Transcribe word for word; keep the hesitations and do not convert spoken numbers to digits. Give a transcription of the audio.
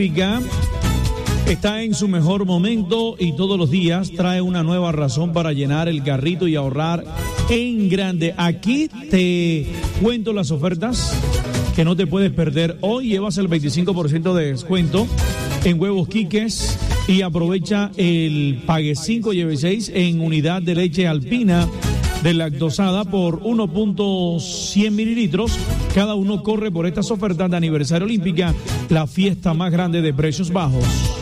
Olímpica está en su mejor momento y todos los días trae una nueva razón para llenar el carrito y ahorrar en grande. Aquí te cuento las ofertas que no te puedes perder. Hoy llevas el veinticinco por ciento de descuento en huevos Quiques y aprovecha el pague cinco lleve seis en unidad de leche Alpina deslactosada por uno punto cien mililitros. Cada uno corre por estas ofertas de aniversario Olímpica, la fiesta más grande de precios bajos.